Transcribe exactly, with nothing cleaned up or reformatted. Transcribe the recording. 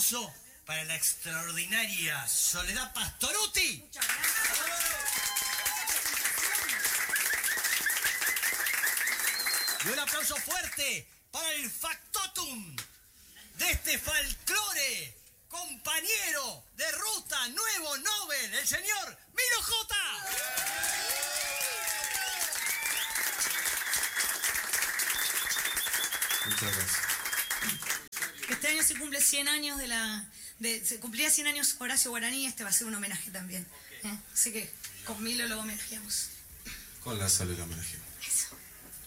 aplauso para la extraordinaria Soledad Pastorutti. Muchas gracias. Y un aplauso fuerte para el factotum de este folclore, compañero de ruta, nuevo Nobel, el señor Milo J. Muchas gracias. Este año se cumple cien años de la... De, se cumplía cien años Horacio Guaraní, este va a ser un homenaje también. ¿eh? Así que con Milo lo homenajeamos. Con la salud y la homenaje.